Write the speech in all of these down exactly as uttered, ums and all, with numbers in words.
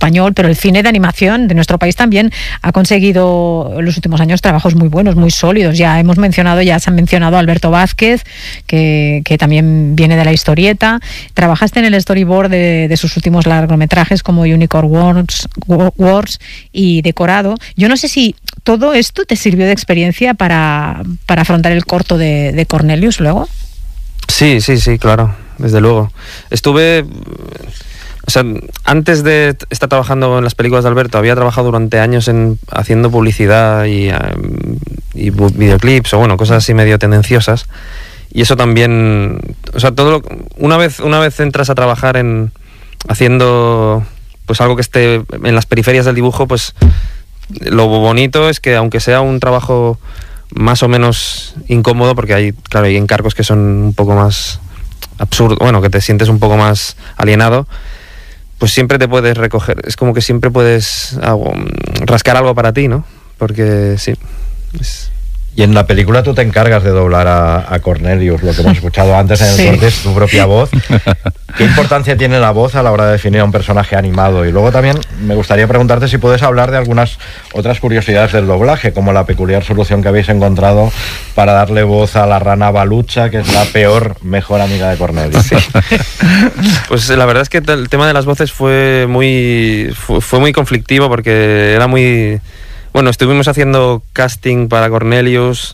español, pero el cine de animación de nuestro país también ha conseguido en los últimos años trabajos muy buenos, muy sólidos. Ya hemos mencionado, ya se han mencionado a Alberto Vázquez, que, que también viene de la historieta. Trabajaste en el storyboard de, de sus últimos largometrajes como Unicorn Wars, Wars y Decorado. Yo no sé si todo esto te sirvió de experiencia para, para afrontar el corto de, de Cornelius luego. Sí, sí, sí, claro, desde luego. Estuve... O sea, antes de estar trabajando en las películas de Alberto, había trabajado durante años en haciendo publicidad y, y videoclips, o bueno, cosas así medio tendenciosas. Y eso también... O sea, todo lo, una vez una vez entras a trabajar en haciendo pues algo que esté en las periferias del dibujo, pues lo bonito es que aunque sea un trabajo más o menos incómodo, porque hay, claro, hay encargos que son un poco más absurdos, bueno, que te sientes un poco más alienado, pues siempre te puedes recoger, es como que siempre puedes algo, rascar algo para ti, ¿no? Porque sí. Es... Y en la película tú te encargas de doblar a, a Cornelius, lo que hemos escuchado antes en el sí. corte es tu propia voz. ¿Qué importancia tiene la voz a la hora de definir a un personaje animado? Y luego también me gustaría preguntarte si puedes hablar de algunas otras curiosidades del doblaje, como la peculiar solución que habéis encontrado para darle voz a la rana Balucha, que es la peor mejor amiga de Cornelius. Sí. Pues la verdad es que el tema de las voces fue muy, fue, fue muy conflictivo porque era muy... Bueno, estuvimos haciendo casting para Cornelius,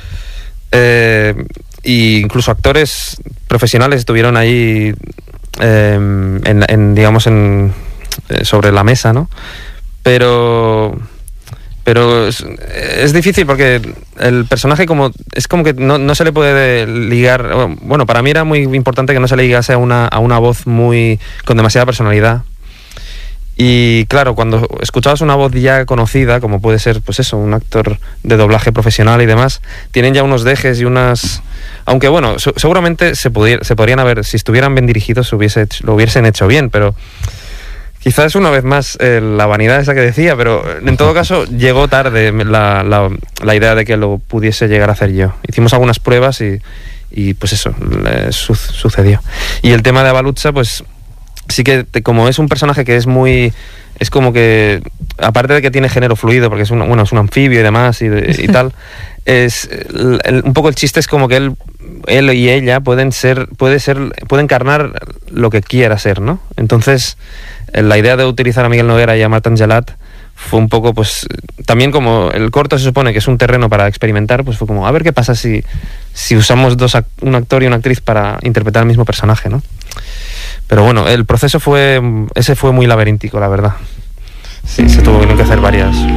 eh, e incluso actores profesionales estuvieron ahí, eh, en, en, digamos, en, eh, sobre la mesa, ¿no? Pero, pero es, es difícil porque el personaje como es como que no, no se le puede ligar. Bueno, para mí era muy importante que no se le ligase a una, a una voz muy con demasiada personalidad. Y claro, cuando escuchabas una voz ya conocida, como puede ser, pues eso, un actor de doblaje profesional y demás, tienen ya unos dejes y unas... Aunque bueno, su- seguramente se, pudiera, se podrían haber, si estuvieran bien dirigidos, se hubiese hecho- lo hubiesen hecho bien, pero quizás una vez más eh, la vanidad esa que decía, pero en todo caso llegó tarde la, la, la idea de que lo pudiese llegar a hacer yo. Hicimos algunas pruebas y, y pues eso, eh, su- sucedió. Y el tema de Balucha, pues... Sí que te, como es un personaje que es muy... Es como que, aparte de que tiene género fluido, porque es un, bueno, es un anfibio y demás y, y tal, es el, el, un poco el chiste es como que él, él y ella pueden ser, puede ser, puede encarnar lo que quiera ser, ¿no? Entonces, la idea de utilizar a Miguel Noguera y a Marta Angelat fue un poco, pues, también como el corto se supone que es un terreno para experimentar, pues fue como, a ver qué pasa si, si usamos dos un actor y una actriz para interpretar el mismo personaje, ¿no? Pero bueno, el proceso fue ese fue muy laberíntico, la verdad. Sí, se tuvo que hacer varias